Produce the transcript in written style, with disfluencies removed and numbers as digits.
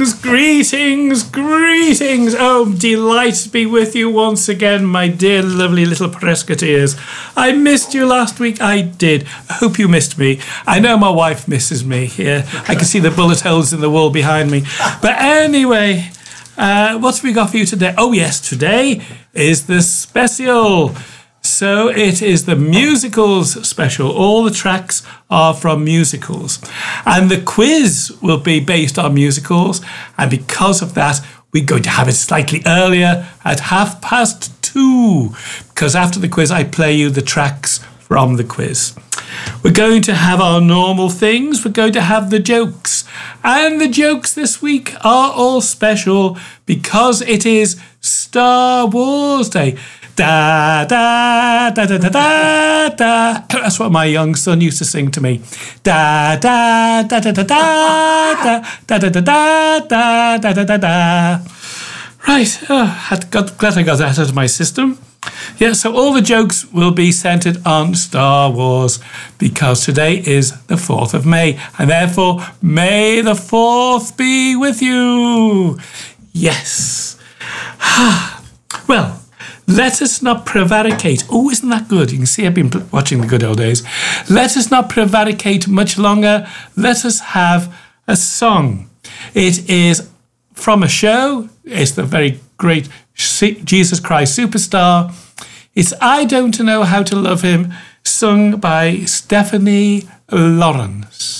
Greetings. Oh, delight to be with you once again, my dear, lovely little Prescoteers. I missed you last week. I did. I hope you missed me. I know my wife misses me. Yeah, I can see the bullet holes in the wall behind me. But anyway, what have we got for you today? Oh, yes, today is the special. So it is the musicals special. All the tracks are from musicals. And the quiz will be based on musicals. And because of that, we're going to have it slightly earlier at 2:30. Because after the quiz, I play you the tracks from the quiz. We're going to have our normal things. We're going to have the jokes. And the jokes this week are all special because it is Star Wars Day. Da da da da da da da. That's what my young son used to sing to me. Da da da da da da da da da da da da da da da. Right, glad I got that out of my system. Yeah, so all the jokes will be centred on Star Wars because today is the 4th of May, and therefore May the 4th be with you. Yes. Well, let us not prevaricate. Oh, isn't that good? You can see I've been watching the good old days. Let us not prevaricate much longer. Let us have a song. It is from a show. It's the very great Jesus Christ Superstar. It's I Don't Know How to Love Him, sung by Stephanie Lawrence.